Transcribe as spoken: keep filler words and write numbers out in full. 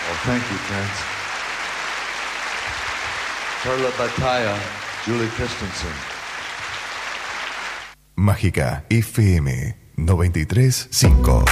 Oh, thank you, Prince. Perla Batalla, Julie Christensen. Mágica F M noventa y tres punto cinco.